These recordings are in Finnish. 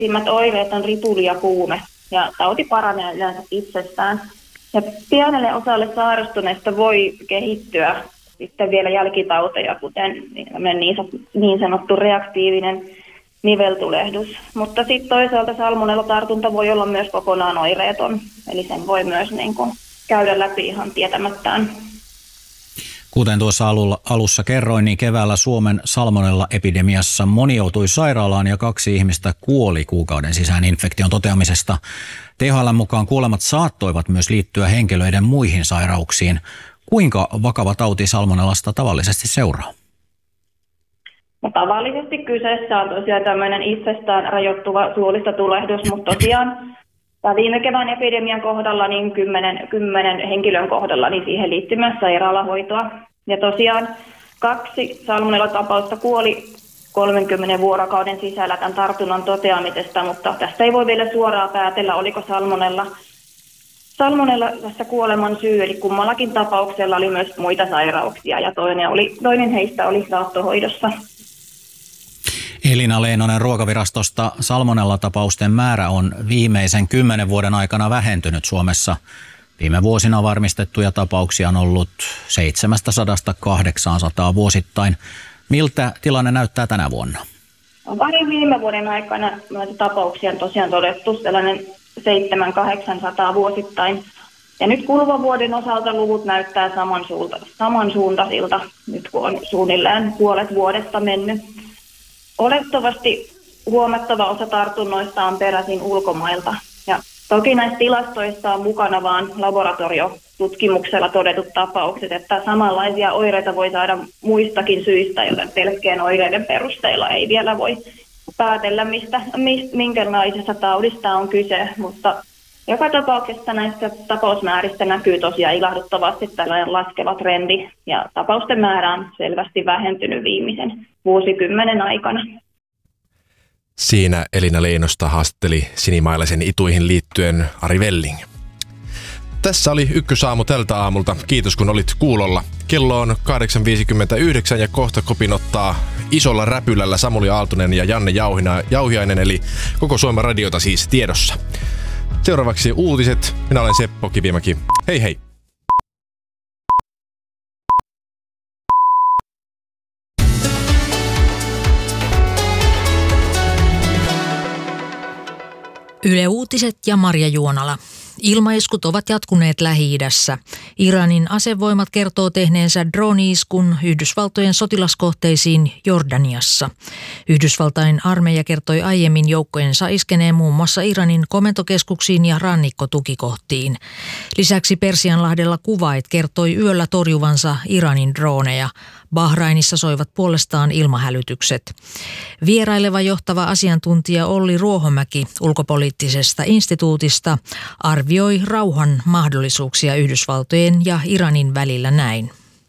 yleisimmät oireet on ripuli ja kuume, ja tauti paranee yleensä itsestään. Ja pienelle osalle sairastuneista voi kehittyä sitten vielä jälkitauteja, kuten niin sanottu reaktiivinen niveltulehdus. Mutta sitten toisaalta salmonella-tartunta voi olla myös kokonaan oireeton, eli sen voi myös käydä läpi ihan tietämättään. Kuten tuossa alussa kerroin, niin keväällä Suomen salmonella-epidemiassa moni joutui sairaalaan ja 2 ihmistä kuoli kuukauden sisään infektion toteamisesta. THL:n mukaan kuolemat saattoivat myös liittyä henkilöiden muihin sairauksiin. Kuinka vakava tauti salmonellasta tavallisesti seuraa? No, tavallisesti kyseessä on tosiaan tämmöinen itsestään rajoittuva suolista tulehdus, mutta tosiaan viime kevään epidemian kohdalla, niin 10 henkilön kohdalla, niin siihen liittyy myös sairaalahoitoa. Ja tosiaan 2 salmonella-tapausta kuoli 30 vuorokauden sisällä tämän tartunnan toteamisesta, mutta tästä ei voi vielä suoraan päätellä, oliko salmonella tässä kuoleman syy, eli kummallakin tapauksella oli myös muita sairauksia, ja toinen heistä oli saattohoidossa. Elina Leinonen Ruokavirastosta. Salmonella-tapausten määrä on viimeisen 10 vuoden aikana vähentynyt Suomessa. Viime vuosina varmistettuja tapauksia on ollut 700–800 vuosittain. Miltä tilanne näyttää tänä vuonna? Parin viime vuoden aikana näitä tapauksia on tosiaan todettu sellainen 700–800 vuosittain. Ja nyt kuluvan vuoden osalta luvut näyttää samansuuntaisilta, nyt kun on suunnilleen puolet vuodesta mennyt. Olettavasti huomattava osa tartunnoista on peräisin ulkomailta. Ja toki näissä tilastoissa on mukana vain laboratoriotutkimuksella todetut tapaukset, että samanlaisia oireita voi saada muistakin syistä, joten pelkkien oireiden perusteella ei vielä voi päätellä, minkälaisesta taudista on kyse. Mutta joka tapauksessa näistä tapausmääristä näkyy tosiaan ilahduttavasti tällainen laskeva trendi, ja tapausten määrä on selvästi vähentynyt viimeisen vuosikymmenen aikana. Siinä Elina Leinosta haastatteli Sinimailaisen ituihin liittyen Ari Velling. Tässä oli Ykkösaamu tältä aamulta. Kiitos kun olit kuulolla. Kello on 8.59 ja kohta kopin ottaa isolla räpylällä Samuli Aaltonen ja Janne Jauhiainen, eli koko Suomen radiota siis tiedossa. Seuraavaksi uutiset. Minä olen Seppo Kivimäki. Hei hei! Yle Uutiset ja Marja Juonala. Ilmaiskut ovat jatkuneet Lähi-idässä. Iranin asevoimat kertoo tehneensä drone-iskun Yhdysvaltojen sotilaskohteisiin Jordaniassa. Yhdysvaltain armeija kertoi aiemmin joukkojensa iskeneen muun muassa Iranin komentokeskuksiin ja rannikkotukikohtiin. Lisäksi Persianlahdella Kuwait kertoi yöllä torjuvansa Iranin droneja. Bahrainissa soivat puolestaan ilmahälytykset. Vieraileva johtava asiantuntija Olli Ruohomäki ulkopoliittisesta instituutista arvioi rauhan mahdollisuuksia Yhdysvaltojen ja Iranin välillä näin.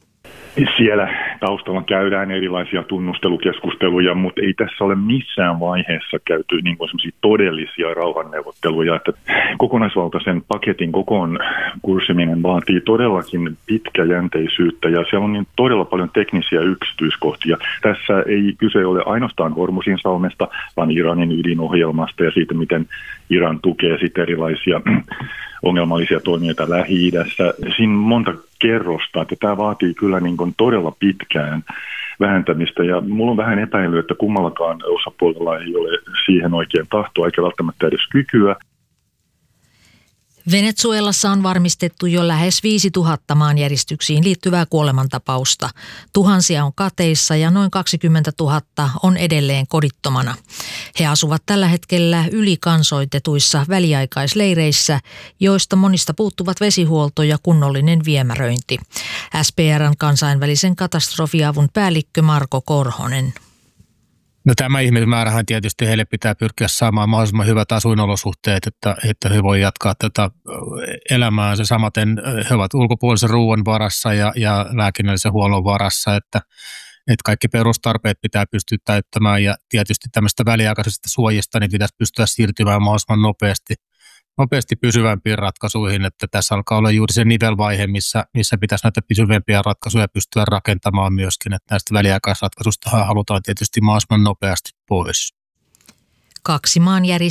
Siellä taustalla käydään erilaisia tunnustelukeskusteluja, mutta ei tässä ole missään vaiheessa käyty semmoisia todellisia rauhanneuvotteluja. Että kokonaisvaltaisen paketin kokoon kurssiminen vaatii todellakin pitkäjänteisyyttä, ja siellä on todella paljon teknisiä yksityiskohtia. Tässä ei kyse ole ainoastaan Hormuzin salmesta, vaan Iranin ydinohjelmasta ja siitä, miten Iran tukee sitten erilaisia ongelmallisia toimijoita Lähi-idässä. Siinä monta kerrosta, että tämä vaatii kyllä todella pitkään vähentämistä, ja mulla on vähän epäily, että kummallakaan osapuolella ei ole siihen oikein tahtoa eikä välttämättä edes kykyä. Venezuelassa on varmistettu jo lähes 5000 maanjäristyksiin liittyvää kuolemantapausta. Tuhansia on kateissa ja noin 20 000 on edelleen kodittomana. He asuvat tällä hetkellä ylikansoitetuissa väliaikaisleireissä, joista monista puuttuvat vesihuolto ja kunnollinen viemäröinti. SPR:n kansainvälisen katastrofiavun päällikkö Marko Korhonen. No tämä ihmismäärähän tietysti heille pitää pyrkiä saamaan mahdollisimman hyvät asuinolosuhteet, että he voi jatkaa tätä elämäänsä. Samaten he ovat ulkopuolisen ruoan varassa ja lääkinnällisen huollon varassa, että kaikki perustarpeet pitää pystyä täyttämään, ja tietysti tämmöistä väliaikaisesta suojista niin pitäisi pystyä siirtymään mahdollisimman nopeasti pysyvämpiin ratkaisuihin, että tässä alkaa olla juuri se nivelvaihe, missä pitäisi näitä pysyvämpiä ratkaisuja pystyä rakentamaan myöskin, että näistä väliaikaisratkaisuista halutaan tietysti mahdollisimman nopeasti pois. 2 maanjäristäjää